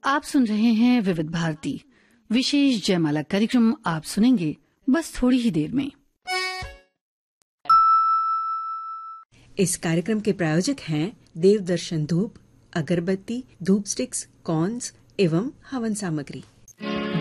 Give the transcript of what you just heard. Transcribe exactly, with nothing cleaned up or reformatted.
आप सुन रहे हैं विविध भारती विशेष जयमाला कार्यक्रम। आप सुनेंगे बस थोड़ी ही देर में। इस कार्यक्रम के प्रायोजक हैं देवदर्शन धूप, अगरबत्ती, धूप स्टिक्स, कॉर्न्स एवं हवन सामग्री।